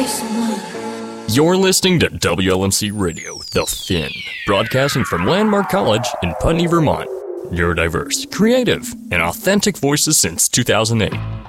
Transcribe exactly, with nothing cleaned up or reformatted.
You're listening to W L M C Radio, The Fin, broadcasting from Landmark College in Putney, Vermont. Neurodiverse, creative, and authentic voices since two thousand eight.